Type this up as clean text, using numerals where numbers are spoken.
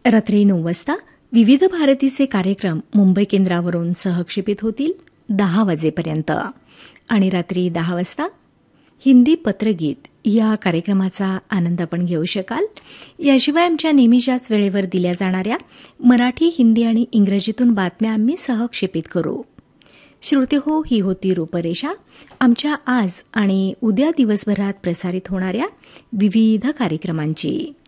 रात्री 9 वाजता विविध भारतीचे कार्यक्रम मुंबई केंद्रावरून सहक्षेपित होतील 10 वाजेपर्यंत आणि रात्री 10 वाजता हिंदी पत्रगीत या कार्यक्रमाचा आनंद आपण घेऊ शकाल. याशिवाय आमच्या नेहमीच्याच वेळेवर दिल्या जाणाऱ्या मराठी, हिंदी आणि इंग्रजीतून बातम्या आम्ही सहक्षेपित करू. श्रोते हो, ही होती रूपरेषा आमच्या आज आणि उद्या दिवसभरात प्रसारित होणाऱ्या विविध कार्यक्रमांची.